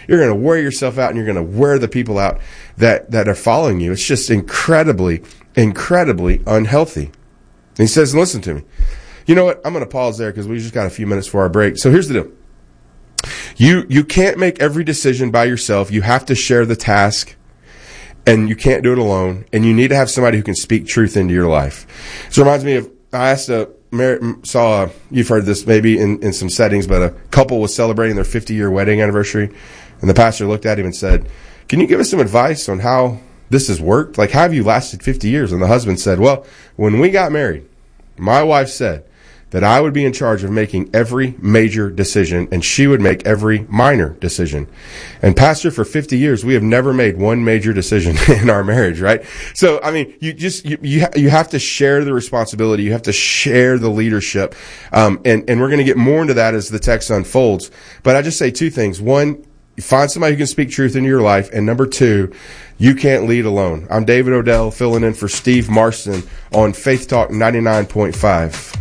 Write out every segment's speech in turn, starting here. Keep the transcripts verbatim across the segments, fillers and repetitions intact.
you're going to wear yourself out, and you're going to wear the people out that, that are following you. It's just incredibly, incredibly unhealthy. And he says, listen to me. You know what? I'm going to pause there because we just got a few minutes for our break. So here's the deal. You, you can't make every decision by yourself. You have to share the task, and you can't do it alone. And you need to have somebody who can speak truth into your life. So it reminds me of, I asked a, saw a, you've heard this maybe in, in some settings, but a couple was celebrating their fifty-year wedding anniversary, and the pastor looked at him and said, can you give us some advice on how this has worked? Like, how have you lasted fifty years? And the husband said, well, when we got married, my wife said that I would be in charge of making every major decision, and she would make every minor decision. And pastor, for fifty years, we have never made one major decision in our marriage, right? So, I mean, you just, you, you, ha- you have to share the responsibility. You have to share the leadership. Um, and, and we're going to get more into that as the text unfolds. But I just say two things. One, find somebody who can speak truth into your life. And number two, you can't lead alone. I'm David Odell, filling in for Steve Marston on Faith Talk ninety-nine point five.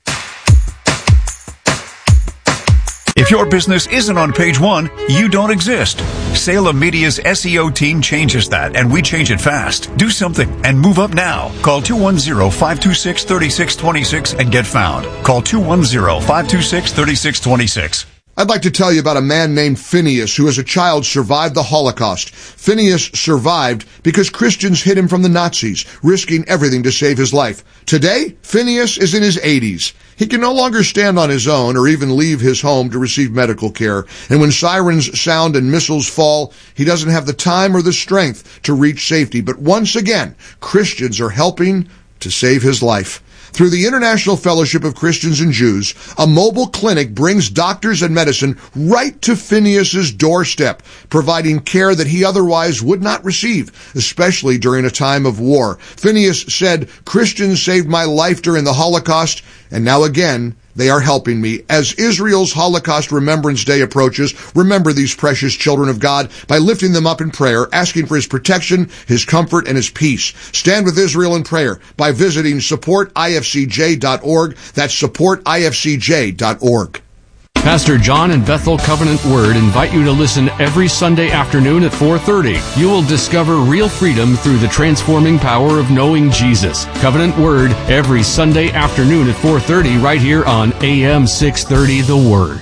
If your business isn't on page one, you don't exist. Salem Media's S E O team changes that, and we change it fast. Do something and move up now. Call two one zero, five two six, three six two six and get found. Call two one zero, five two six, three six two six. I'd like to tell you about a man named Phineas who as a child survived the Holocaust. Phineas survived because Christians hid him from the Nazis, risking everything to save his life. Today, Phineas is in his eighties. He can no longer stand on his own or even leave his home to receive medical care. And when sirens sound and missiles fall, he doesn't have the time or the strength to reach safety. But once again, Christians are helping to save his life. Through the International Fellowship of Christians and Jews, a mobile clinic brings doctors and medicine right to Phineas's doorstep, providing care that he otherwise would not receive, especially during a time of war. Phineas said, Christians saved my life during the Holocaust, and now again, they are helping me. As Israel's Holocaust Remembrance Day approaches, remember these precious children of God by lifting them up in prayer, asking for his protection, his comfort, and his peace. Stand with Israel in prayer by visiting support I F C J dot org. That's support I F C J dot org. Pastor John and Bethel Covenant Word invite you to listen every Sunday afternoon at four thirty. You will discover real freedom through the transforming power of knowing Jesus. Covenant Word every Sunday afternoon at four thirty right here on A M six thirty The Word.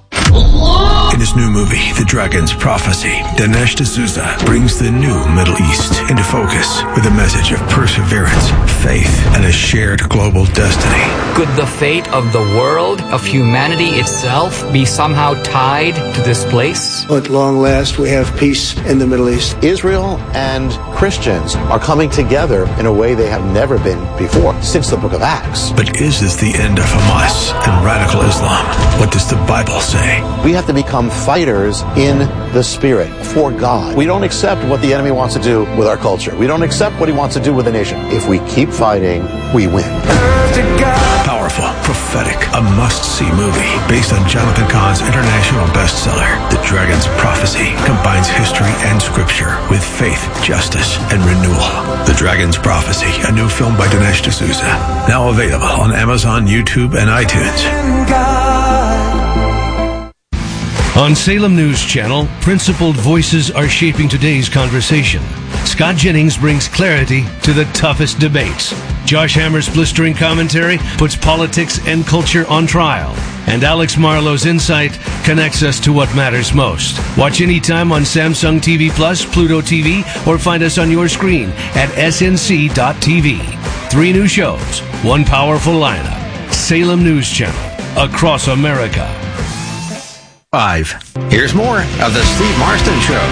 In his new movie, The Dragon's Prophecy, Dinesh D'Souza brings the new Middle East into focus with a message of perseverance, faith, and a shared global destiny. Could the fate of the world, of humanity itself, be somehow tied to this place? At long last, we have peace in the Middle East. Israel and Christians are coming together in a way they have never been before, since the book of Acts. But is this the end of Hamas and radical Islam? What does the Bible say? We have to become fighters in the Spirit for God. We don't accept what the enemy wants to do with our culture. We don't accept what he wants to do with the nation. If we keep fighting, we win. Powerful, prophetic, a must-see movie based on Jonathan Cahn's international bestseller. The Dragon's Prophecy combines history and scripture with faith, justice, and renewal. The Dragon's Prophecy, a new film by Dinesh D'Souza. Now available on Amazon, YouTube, and iTunes. On Salem News Channel, principled voices are shaping today's conversation. Scott Jennings brings clarity to the toughest debates. Josh Hammer's blistering commentary puts politics and culture on trial. And Alex Marlowe's insight connects us to what matters most. Watch anytime on Samsung T V Plus, Pluto T V, or find us on your screen at S N C dot T V. Three new shows, one powerful lineup. Salem News Channel, across America. Five. Here's more of the Steve Marston Show.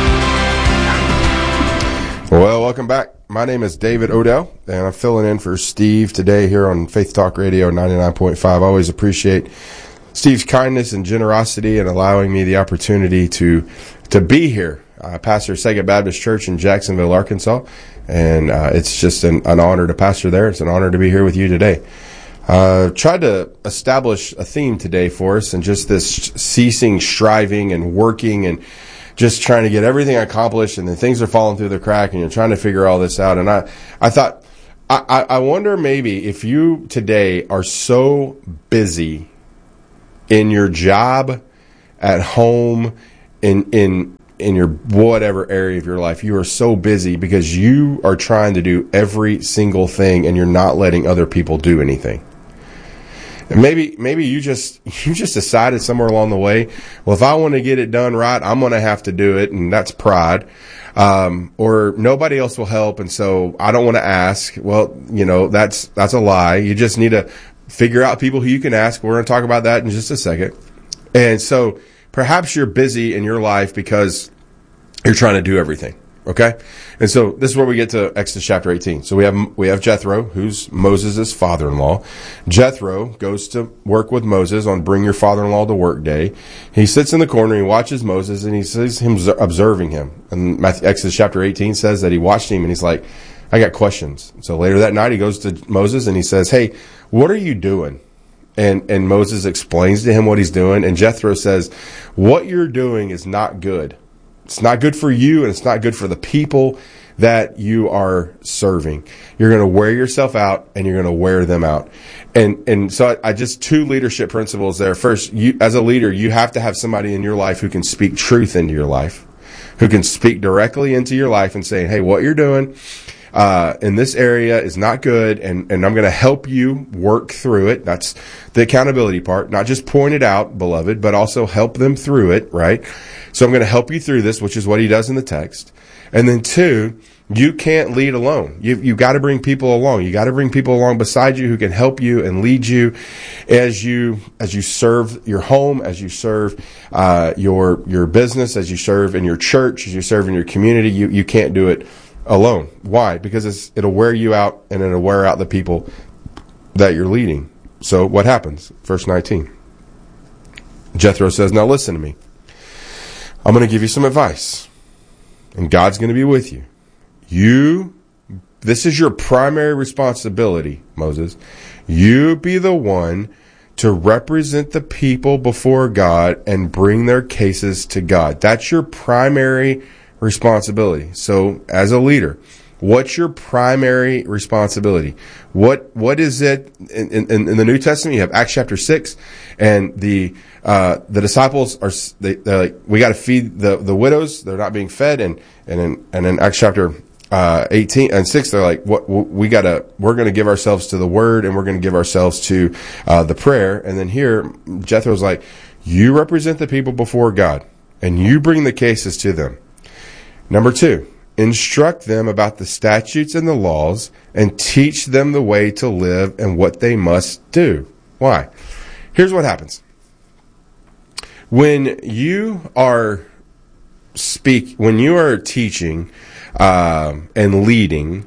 Well, welcome back. My name is David Odell, and I'm filling in for Steve today here on Faith Talk Radio ninety-nine point five. I always appreciate Steve's kindness and generosity and allowing me the opportunity to to be here. I pastor Saget Baptist Church in Jacksonville, Arkansas, and uh, it's just an, an honor to pastor there. It's an honor to be here with you today. Uh, tried to establish a theme today for us, and just this ceasing striving and working and just trying to get everything accomplished, and then things are falling through the crack, and you're trying to figure all this out. And I, I thought, I, I wonder maybe if you today are so busy in your job, at home, in in in your whatever area of your life, you are so busy because you are trying to do every single thing and you're not letting other people do anything. And maybe maybe you just you just decided somewhere along the way, well, if I want to get it done right, I'm going to have to do it, and that's pride. Um, or nobody else will help, and so I don't want to ask. Well, you know, that's that's a lie. You just need to figure out people who you can ask. We're going to talk about that in just a second. And so perhaps you're busy in your life because you're trying to do everything. Okay? And so this is where we get to Exodus chapter eighteen. So we have we have Jethro, who's Moses' father-in-law. Jethro goes to work with Moses on Bring Your Father-in-Law to Work Day. He sits in the corner, he watches Moses, and he sees him observing him. And Exodus chapter eighteen says that he watched him, and he's like, I got questions. So later that night, he goes to Moses, and he says, hey, what are you doing? And and Moses explains to him what he's doing, and Jethro says, what you're doing is not good. It's not good for you, and it's not good for the people that you are serving. You're going to wear yourself out, and you're going to wear them out. And and so I, I just two leadership principles there. First, you as a leader, you have to have somebody in your life who can speak truth into your life, who can speak directly into your life and say, hey, what you're doing uh, in this area is not good, and, and I'm going to help you work through it. That's the accountability part. Not just point it out, beloved, but also help them through it, right? So I'm going to help you through this, which is what he does in the text. And then two, you can't lead alone. You, you've got to bring people along. You got to bring people along beside you who can help you and lead you as you, as you serve your home, as you serve, uh, your, your business, as you serve in your church, as you serve in your community. You, you can't do it alone. Why? Because it's, it'll wear you out, and it'll wear out the people that you're leading. So what happens? Verse nineteen. Jethro says, now listen to me. I'm going to give you some advice, and God's going to be with you. You, this is your primary responsibility, Moses. You be the one to represent the people before God and bring their cases to God. That's your primary responsibility. So as a leader, what's your primary responsibility? What what is it in, in, in the New Testament? You have Acts chapter six, and the uh, the disciples are they, they're like, we got to feed the, the widows. They're not being fed, and and in, and in Acts chapter uh, eighteen and six, they're like, what we got to we're going to give ourselves to the word, and we're going to give ourselves to uh, the prayer. And then here, Jethro's like, you represent the people before God, and you bring the cases to them. Number two, instruct them about the statutes and the laws, and teach them the way to live and what they must do. Why? Here's what happens. When you are speak, when you are teaching um, and leading,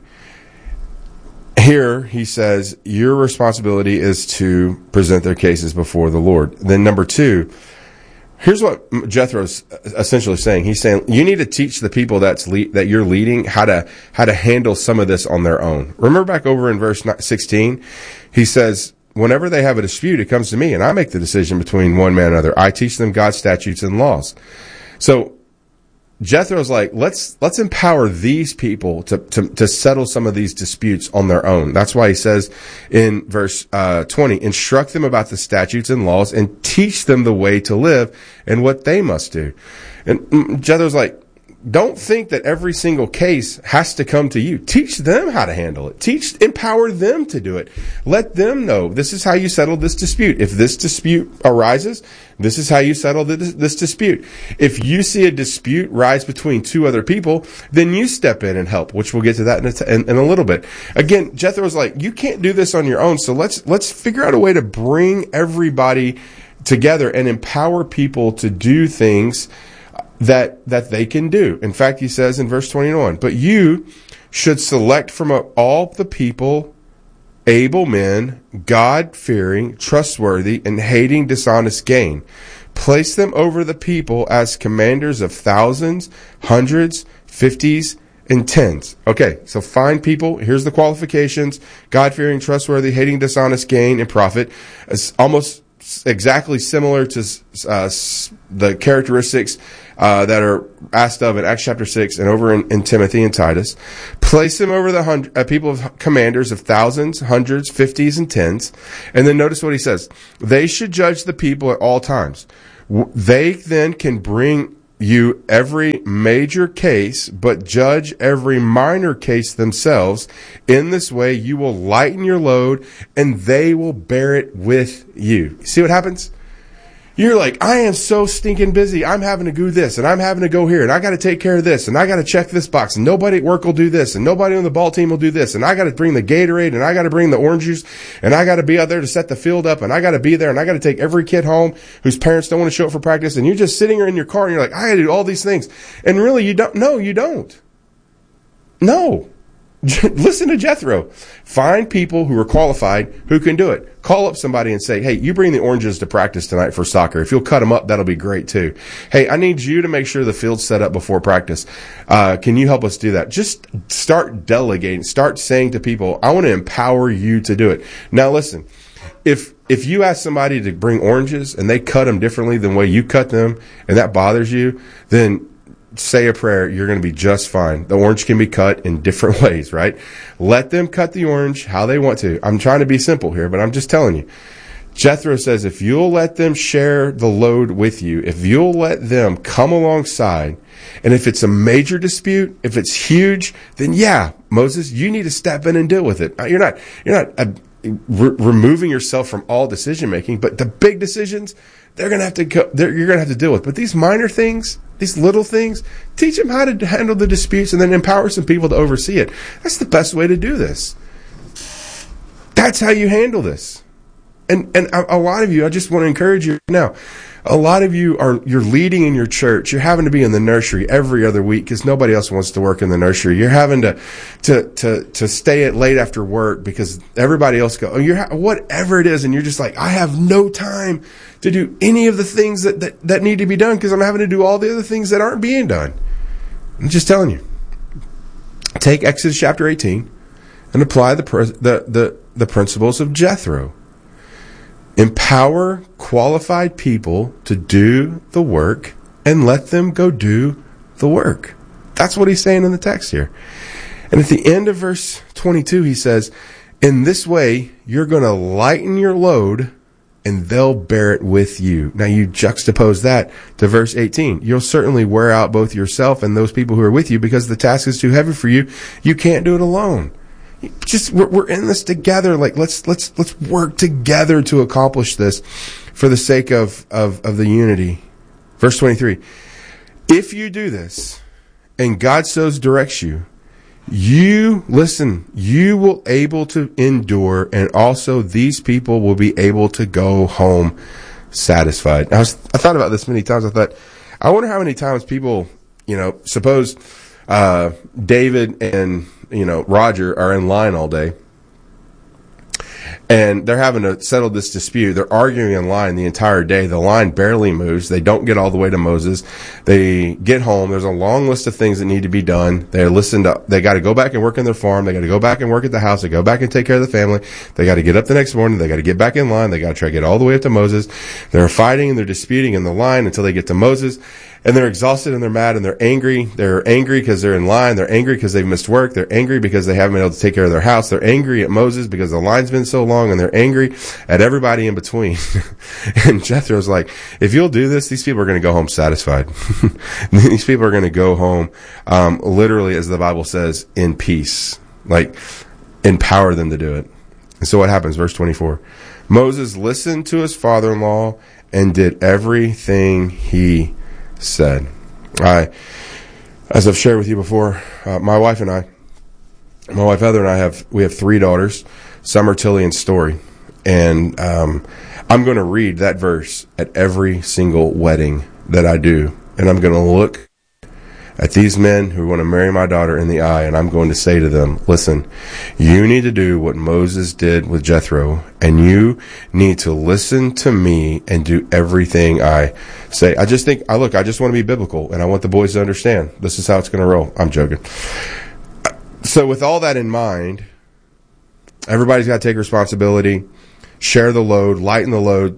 here he says your responsibility is to present their cases before the Lord. Then number two, here's what Jethro's essentially saying. He's saying you need to teach the people that's le- that you're leading how to how to handle some of this on their own. Remember back over in verse sixteen, he says, whenever they have a dispute, it comes to me, and I make the decision between one man and another. I teach them God's statutes and laws. So Jethro's like, let's let's empower these people to, to, to settle some of these disputes on their own. That's why he says in verse uh, twenty, instruct them about the statutes and laws and teach them the way to live and what they must do. And Jethro's like, don't think that every single case has to come to you. Teach them how to handle it. Teach, empower them to do it. Let them know this is how you settle this dispute. If this dispute arises, this is how you settle this, this dispute. If you see a dispute rise between two other people, then you step in and help, which we'll get to that in a, t- in, in a little bit. Again, Jethro's like, you can't do this on your own. So let's, let's figure out a way to bring everybody together and empower people to do things that that they can do. In fact, he says in verse twenty-one, but you should select from all the people able men, God-fearing, trustworthy, and hating dishonest gain. Place them over the people as commanders of thousands, hundreds, fifties, and tens. Okay, so find people. Here's the qualifications. God-fearing, trustworthy, hating dishonest gain, and profit. It's almost exactly similar to uh, the characteristics uh, that are asked of in Acts chapter six and over in, in Timothy and Titus. Place them over the hundred, uh, people of commanders of thousands, hundreds, fifties, and tens. And then notice what he says. They should judge the people at all times. They then can bring you every major case, but judge every minor case themselves. In this way, you will lighten your load, and they will bear it with you. See what happens? You're like, I am so stinking busy. I'm having to do this, and I'm having to go here, and I got to take care of this, and I got to check this box, and nobody at work will do this, and nobody on the ball team will do this, and I got to bring the Gatorade, and I got to bring the orange juice, and I got to be out there to set the field up, and I got to be there, and I got to take every kid home whose parents don't want to show up for practice, and you're just sitting in your car, and you're like, I got to do all these things. And really, you don't. No, you don't. No. Listen to Jethro. Find people who are qualified who can do it. Call up somebody and say, hey, you bring the oranges to practice tonight for soccer. If you'll cut them up, that'll be great too. Hey, I need you to make sure the field's set up before practice. Uh, can you help us do that? Just start delegating. Start saying to people, I want to empower you to do it. Now listen, if if you ask somebody to bring oranges and they cut them differently than the way you cut them, and that bothers you, then say a prayer. You're going to be just fine. The orange can be cut in different ways, right? Let them cut the orange how they want to. I'm trying to be simple here, but I'm just telling you. Jethro says, if you'll let them share the load with you, if you'll let them come alongside, and if it's a major dispute, if it's huge, then yeah, Moses, you need to step in and deal with it. You're not, you're not uh, re- removing yourself from all decision making, but the big decisions, they're going to have to go, you're going to have to deal with. But these minor things, these little things, teach them how to handle the disputes and then empower some people to oversee it. That's the best way to do this. That's how you handle this. And and a, a lot of you, I just want to encourage you now. A lot of you are, you're leading in your church. You're having to be in the nursery every other week because nobody else wants to work in the nursery. You're having to, to, to, to stay at late after work because everybody else go, oh, you're, ha- whatever it is. And you're just like, I have no time to do any of the things that, that, that need to be done because I'm having to do all the other things that aren't being done. I'm just telling you. Take Exodus chapter eighteen and apply the, the, the, the principles of Jethro. Empower qualified people to do the work and let them go do the work. That's what he's saying in the text here. And at the end of verse twenty-two, he says, in this way, you're going to lighten your load and they'll bear it with you. Now you juxtapose that to verse eighteen. You'll certainly wear out both yourself and those people who are with you because the task is too heavy for you. You can't do it alone. Just we're, we're in this together. Like let's let's let's work together to accomplish this for the sake of of, of the unity. Verse twenty-three. If you do this, and God so directs you, you listen. You will able to endure, and also these people will be able to go home satisfied. I was I thought about this many times. I thought, I wonder how many times people, you know, suppose uh, David and you know, Roger are in line all day and they're having to settle this dispute. They're arguing in line the entire day. The line barely moves. They don't get all the way to Moses. They get home. There's a long list of things that need to be done. They listen to, they got to go back and work in their farm. They got to go back and work at the house. They go back and take care of the family. They got to get up the next morning. They got to get back in line. They got to try to get all the way up to Moses. They're fighting and they're disputing in the line until they get to Moses. And they're exhausted and they're mad and they're angry. They're angry because they're in line. They're angry because they've missed work. They're angry because they haven't been able to take care of their house. They're angry at Moses because the line's been so long, and they're angry at everybody in between. And Jethro's like, if you'll do this, these people are going to go home satisfied. These people are going to go home, um, literally, as the Bible says, in peace. Like, empower them to do it. And so what happens? Verse twenty-four. Moses listened to his father-in-law and did everything he said. I, as I've shared with you before, uh, my wife and I, my wife Heather and I have, we have three daughters, Summer, Tilly, and Story. And, um, I'm going to read that verse at every single wedding that I do. And I'm going to look at these men who want to marry my daughter in the eye, and I'm going to say to them, listen, you need to do what Moses did with Jethro, and you need to listen to me and do everything I say. I just think, I look, I just want to be biblical, and I want the boys to understand this is how it's going to roll. I'm joking. So with all that in mind, everybody's got to take responsibility, share the load, lighten the load.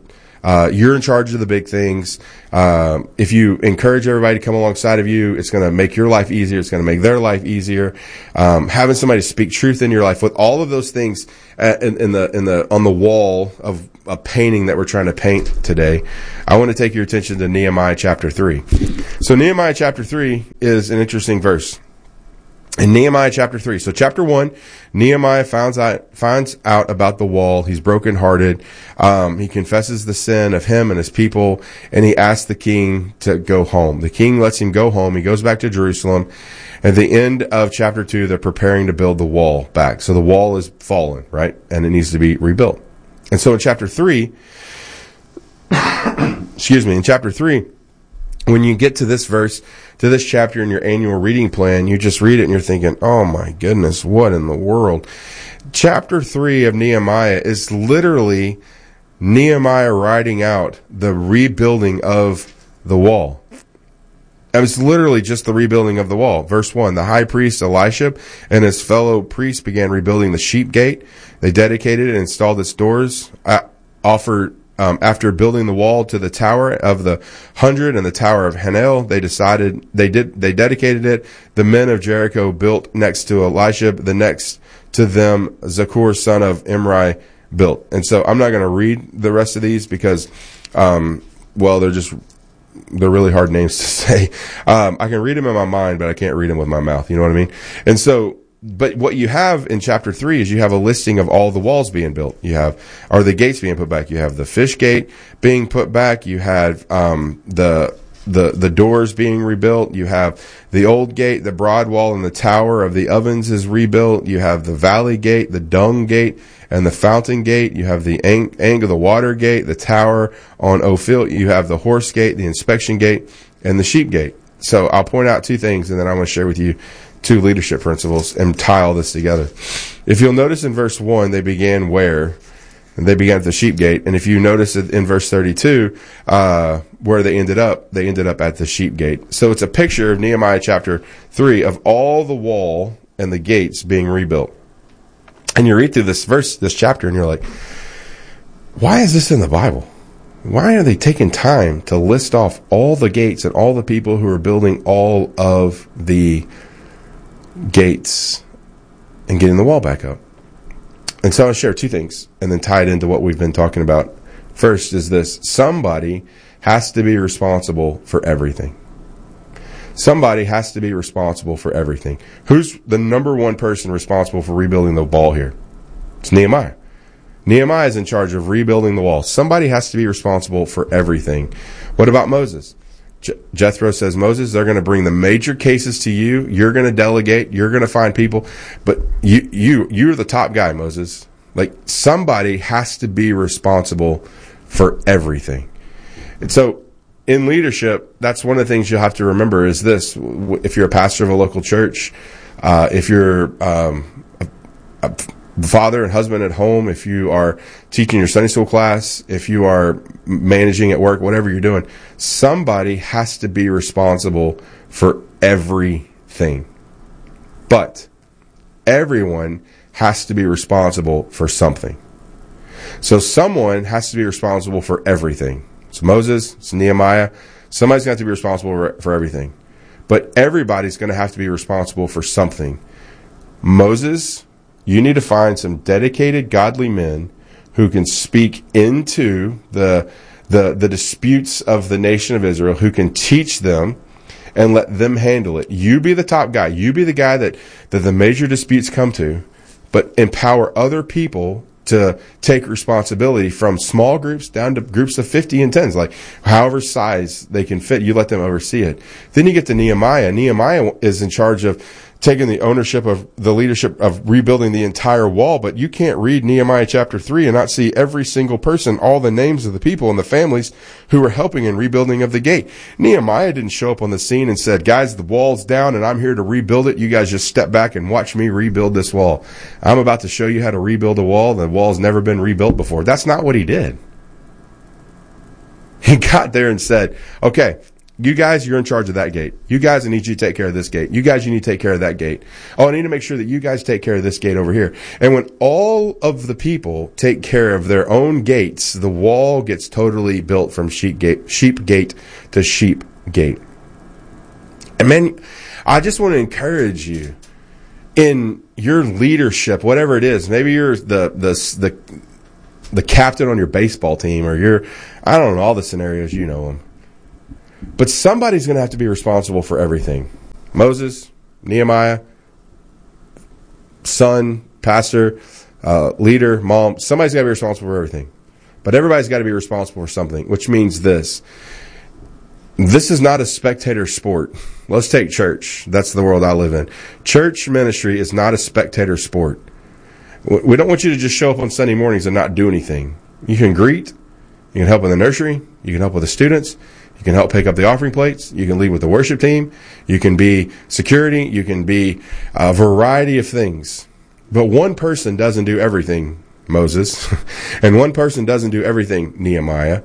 Uh, you're in charge of the big things. Um, if you encourage everybody to come alongside of you, it's going to make your life easier. It's going to make their life easier. Um, having somebody speak truth in your life, with all of those things uh, in, in the in the on the wall of a painting that we're trying to paint today, I want to take your attention to Nehemiah chapter three. So Nehemiah chapter three is an interesting verse. In Nehemiah chapter three. So chapter one, Nehemiah finds out, finds out about the wall. He's brokenhearted. Um, he confesses the sin of him and his people, and he asks the king to go home. The king lets him go home. He goes back to Jerusalem. At the end of chapter two, they're preparing to build the wall back. So the wall is fallen, right? And it needs to be rebuilt. And so in chapter three, excuse me, in chapter three, when you get to this verse, to this chapter in your annual reading plan, you just read it and you're thinking, oh my goodness, what in the world? Chapter three of Nehemiah is literally Nehemiah writing out the rebuilding of the wall. It was literally just the rebuilding of the wall. Verse one, the high priest Elisha and his fellow priests began rebuilding the sheep gate. They dedicated and installed its doors, uh, offered Um, after building the wall to the Tower of the Hundred and the Tower of Hanel, they decided they did they dedicated it. The men of Jericho built next to Elisha. The next to them, Zakur, son of Imri, built. And so I'm not going to read the rest of these because, um, well, they're just they're really hard names to say. Um, I can read them in my mind, but I can't read them with my mouth. You know what I mean? And so. But what you have in chapter three is you have a listing of all the walls being built. You have, or the gates being put back. You have the fish gate being put back. You had, um, the, the, the doors being rebuilt. You have the old gate, the broad wall and the tower of the ovens is rebuilt. You have the valley gate, the dung gate and the fountain gate. You have the ang, ang of the water gate, the tower on Ophel. You have the horse gate, the inspection gate and the sheep gate. So I'll point out two things and then I'm going to share with you two leadership principles and tie all this together. If you'll notice in verse one, they began where? And they began at the sheep gate. And if you notice in verse thirty-two, uh, where they ended up, they ended up at the sheep gate. So it's a picture of Nehemiah chapter three of all the wall and the gates being rebuilt. And you read through this verse, this chapter, and you're like, why is this in the Bible? Why are they taking time to list off all the gates and all the people who are building all of the gates and getting the wall back up? And so I'll share two things and then tie it into what we've been talking about. First is this: somebody has to be responsible for everything. Somebody has to be responsible for everything. Who's the number one person responsible for rebuilding the wall here? It's Nehemiah. Nehemiah is in charge of rebuilding the wall. Somebody has to be responsible for everything. What about Moses? Jethro says, Moses, they're going to bring the major cases to you. You're going to delegate. You're going to find people. But you, you, you're the top guy, Moses. Like, somebody has to be responsible for everything. And so in leadership, that's one of the things you'll have to remember is this. If you're a pastor of a local church, uh, if you're um, a, a father and husband at home, if you are teaching your Sunday school class, if you are managing at work, whatever you're doing, somebody has to be responsible for everything. But everyone has to be responsible for something. So someone has to be responsible for everything. It's Moses, it's Nehemiah. Somebody's got to be responsible for everything. But everybody's going to have to be responsible for something. Moses, you need to find some dedicated, godly men who can speak into the, the, the disputes of the nation of Israel, who can teach them and let them handle it. You be the top guy. You be the guy that, that the major disputes come to, but empower other people to take responsibility from small groups down to groups of fifty and tens, like however size they can fit, you let them oversee it. Then you get to Nehemiah. Nehemiah is in charge of taking the ownership of the leadership of rebuilding the entire wall, but you can't read Nehemiah chapter three and not see every single person, all the names of the people and the families who were helping in rebuilding of the gate. Nehemiah didn't show up on the scene and said, guys, the wall's down and I'm here to rebuild it. You guys just step back and watch me rebuild this wall. I'm about to show you how to rebuild a wall. The wall's never been rebuilt before. That's not what he did. He got there and said, okay, You guys, you're in charge of that gate. You guys, I need you to take care of this gate. You guys, you need to take care of that gate. Oh, I need to make sure that you guys take care of this gate over here. And when all of the people take care of their own gates, the wall gets totally built from sheep gate, sheep gate to sheep gate. And man, I just want to encourage you in your leadership, whatever it is. Maybe you're the the the the captain on your baseball team, or you're, I don't know, all the scenarios, you know them. But somebody's going to have to be responsible for everything. Moses, Nehemiah, son, pastor, uh, leader, mom. Somebody's got to be responsible for everything. But everybody's got to be responsible for something, which means this. This is not a spectator sport. Let's take church. That's the world I live in. Church ministry is not a spectator sport. We don't want you to just show up on Sunday mornings and not do anything. You can greet. You can help in the nursery. You can help with the students. You can help pick up the offering plates. You can lead with the worship team. You can be security. You can be a variety of things. But one person doesn't do everything, Moses. And one person doesn't do everything, Nehemiah.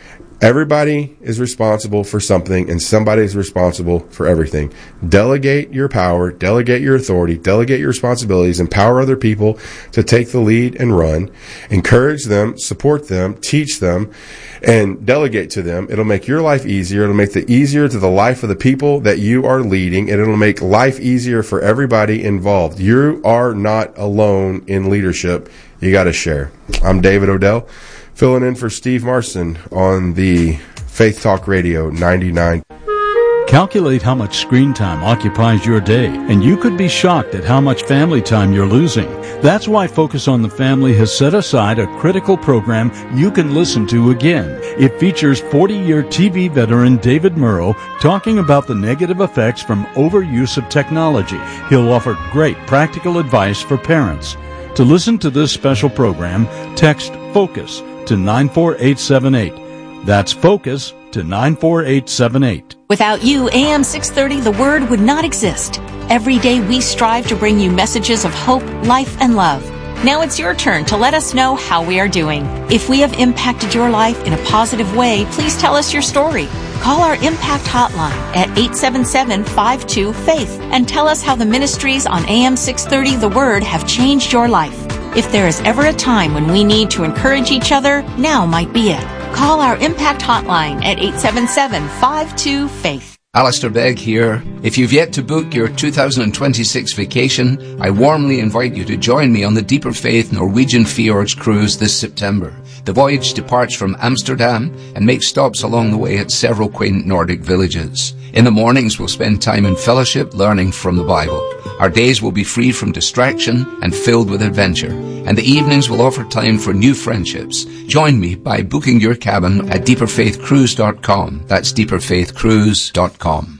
Everybody is responsible for something, and somebody is responsible for everything. Delegate your power, delegate your authority, delegate your responsibilities, empower other people to take the lead and run. Encourage them, support them, teach them, and delegate to them. It'll make your life easier. It'll make it easier to the life of the people that you are leading, and it'll make life easier for everybody involved. You are not alone in leadership. You got to share. I'm David Odell, filling in for Steve Marston on the Faith Talk Radio ninety-nine. Calculate how much screen time occupies your day, and you could be shocked at how much family time you're losing. That's why Focus on the Family has set aside a critical program you can listen to again. It features forty-year T V veteran David Murrow talking about the negative effects from overuse of technology. He'll offer great practical advice for parents. To listen to this special program, text FOCUS to nine four eight seven eight. That's FOCUS to nine four eight seven eight. Without you, A M six thirty, The Word would not exist. Every day we strive to bring you messages of hope, life, and love. Now it's your turn to let us know how we are doing. If we have impacted your life in a positive way, please tell us your story. Call our Impact Hotline at eight seven seven, five two, FAITH and tell us how the ministries on A M six thirty The Word have changed your life. If there is ever a time when we need to encourage each other, now might be it. Call our Impact Hotline at eight seven seven, five two, FAITH. Alistair Begg here. If you've yet to book your two thousand twenty-six vacation, I warmly invite you to join me on the Deeper Faith Norwegian Fjords cruise this September. The voyage departs from Amsterdam and makes stops along the way at several quaint Nordic villages. In the mornings, we'll spend time in fellowship learning from the Bible. Our days will be free from distraction and filled with adventure. And the evenings will offer time for new friendships. Join me by booking your cabin at deeper faith cruise dot com. That's deeper faith cruise dot com.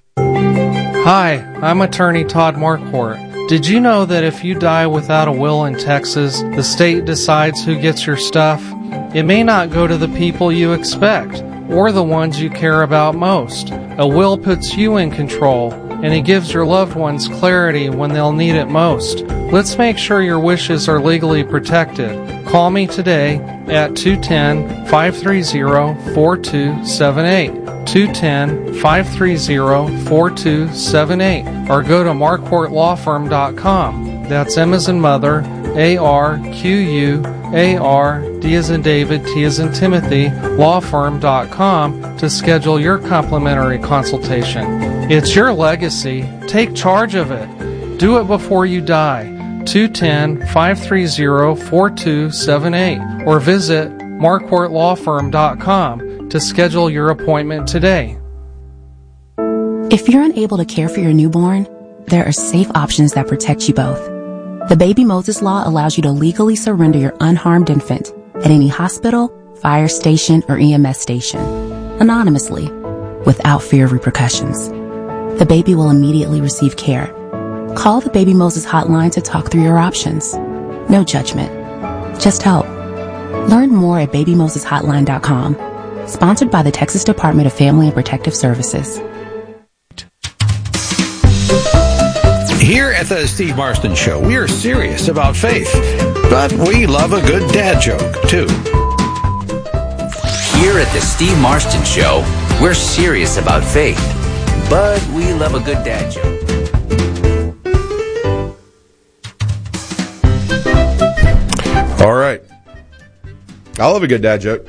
Hi, I'm attorney Todd Marquardt. Did you know that if you die without a will in Texas, the state decides who gets your stuff? It may not go to the people you expect, or the ones you care about most. A will puts you in control, and it gives your loved ones clarity when they'll need it most. Let's make sure your wishes are legally protected. Call me today at two one zero, five three zero, four two seven eight, two one zero, five three zero, four two seven eight, or go to marquardt law firm dot com. That's M as in mother, A R Q U A R, D as in David, T as in Timothy, law firm dot com to schedule your complimentary consultation. It's your legacy. Take charge of it. Do it before you die. two one zero, five three zero, four two seven eight or visit marquardt law firm dot com to schedule your appointment today. If you're unable to care for your newborn, there are safe options that protect you both. The Baby Moses Law allows you to legally surrender your unharmed infant at any hospital, fire station, or E M S station, anonymously, without fear of repercussions. The baby will immediately receive care. Call the Baby Moses hotline to talk through your options. No judgment, just help. Learn more at baby moses hotline dot com. Sponsored by the Texas Department of Family and Protective Services. Here at the Steve Marston Show, we are serious about faith, but we love a good dad joke, too. Here at the Steve Marston Show, We're serious about faith, but we love a good dad joke. All right. I love a good dad joke.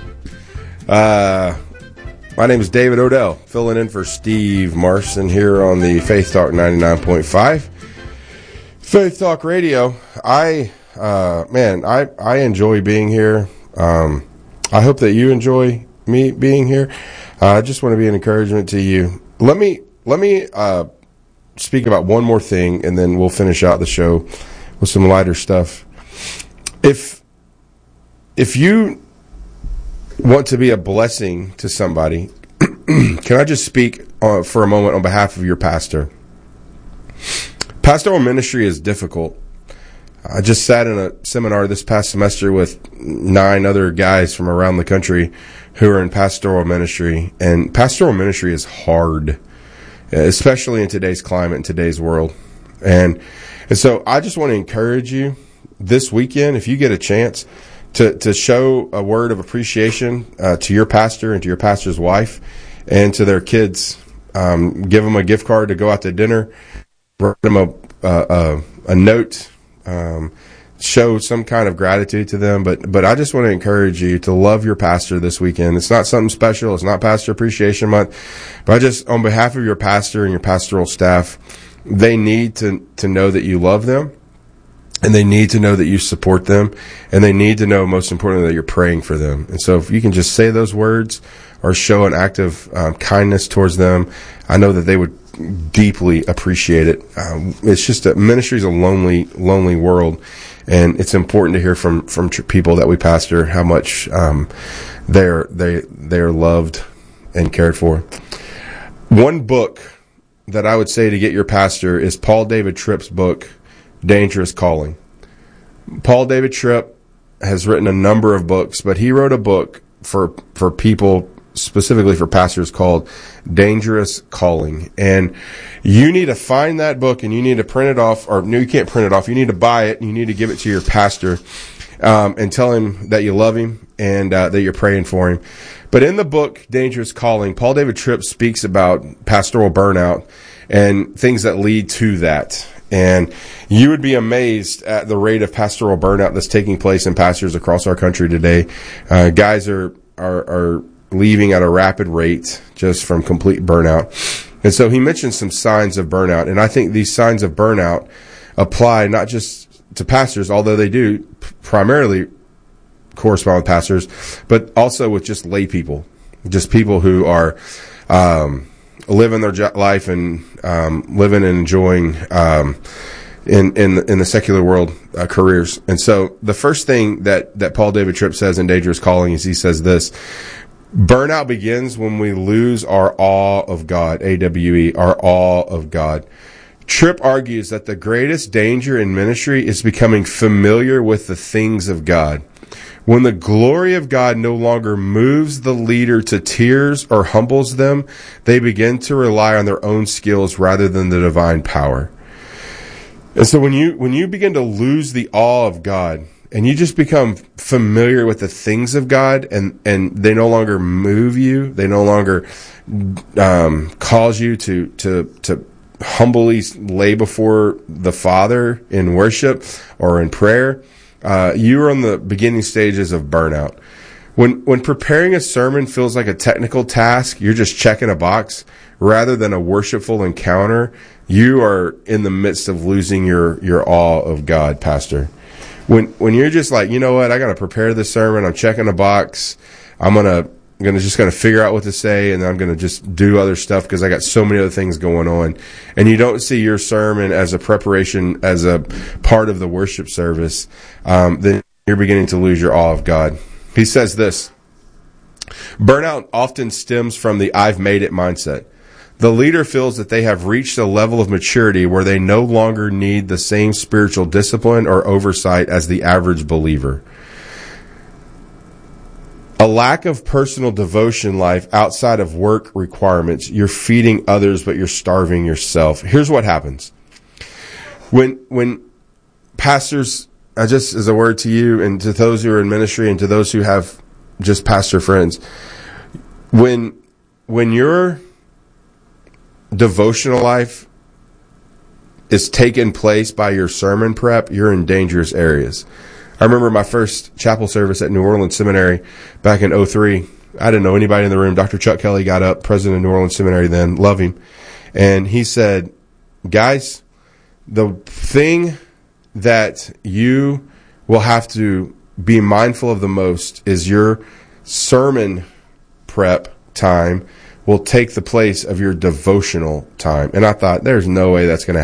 Uh, my name is David Odell, filling in for Steve Marston here on the Faith Talk ninety-nine point five. Faith Talk Radio. I, uh, man, I, I enjoy being here. Um, I hope that you enjoy me being here. Uh, I just want to be an encouragement to you. Let me, let me, uh, speak about one more thing, and then we'll finish out the show with some lighter stuff. If, if you want to be a blessing to somebody, can I just speak uh, for a moment on behalf of your pastor? Pastoral ministry is difficult. I just sat in a seminar this past semester with nine other guys from around the country who are in pastoral ministry, and pastoral ministry is hard, especially in today's climate, in today's world. And, and so I just want to encourage you this weekend, if you get a chance, to, to show a word of appreciation uh, to your pastor and to your pastor's wife and to their kids. Um, give them a gift card to go out to dinner. Write them a, a, a note, um, show some kind of gratitude to them. But, but I just want to encourage you to love your pastor this weekend. It's not something special. It's not Pastor Appreciation Month. But I just, on behalf of your pastor and your pastoral staff, they need to, to know that you love them, and they need to know that you support them, and they need to know, most importantly, that you're praying for them. And so if you can just say those words or show an act of um, kindness towards them, I know that they would deeply appreciate it. Um, it's just a ministry is a lonely, lonely world, and it's important to hear from from tr- people that we pastor how much um, they're they they're loved and cared for. One book that I would say to get your pastor is Paul David Tripp's book, Dangerous Calling. Paul David Tripp has written a number of books, but he wrote a book for for people, specifically for pastors, called Dangerous Calling. And you need to find that book, and you need to print it off, or no, you can't print it off. You need to buy it, and you need to give it to your pastor, um, and tell him that you love him and uh, that you're praying for him. But in the book, Dangerous Calling, Paul David Tripp speaks about pastoral burnout and things that lead to that. And you would be amazed at the rate of pastoral burnout that's taking place in pastors across our country today. Uh, guys are, are, are leaving at a rapid rate just from complete burnout. And so he mentioned some signs of burnout. And I think these signs of burnout apply not just to pastors, although they do primarily correspond with pastors, but also with just lay people, just people who are, um, living their life and um, living and enjoying um, in in in the secular world uh, careers. And so the first thing that that Paul David Tripp says in Dangerous Calling is he says this: burnout begins when we lose our awe of God. A W E, our awe of God. Tripp argues that the greatest danger in ministry is becoming familiar with the things of God. When the glory of God no longer moves the leader to tears or humbles them, they begin to rely on their own skills rather than the divine power. And so when you when you begin to lose the awe of God, and you just become familiar with the things of God, and, and they no longer move you, they no longer um, cause you to to to humbly lay before the Father in worship or in prayer, Uh, you are on the beginning stages of burnout. When when preparing a sermon feels like a technical task, you're just checking a box rather than a worshipful encounter, you are in the midst of losing your, your awe of God, Pastor. When when you're just like, you know what, I got to prepare this sermon, I'm checking a box, I'm gonna I'm gonna just gonna figure out what to say, and then I'm gonna just do other stuff because I got so many other things going on, and you don't see your sermon as a preparation, as a part of the worship service, um, then you're beginning to lose your awe of God. He says this: burnout often stems from the "I've made it" mindset. The leader feels that they have reached a level of maturity where they no longer need the same spiritual discipline or oversight as the average believer. A lack of personal devotion life outside of work requirements. You're feeding others, but you're starving yourself. Here's what happens. When, when pastors, uh, just as a word to you and to those who are in ministry and to those who have just pastor friends, when when your devotional life is taken place by your sermon prep, you're in dangerous areas. I remember my first chapel service at New Orleans Seminary back in oh three. I didn't know anybody in the room. Doctor Chuck Kelly got up, president of New Orleans Seminary then, love him. And he said, guys, the thing that you will have to be mindful of the most is your sermon prep time will take the place of your devotional time. And I thought, there's no way that's going to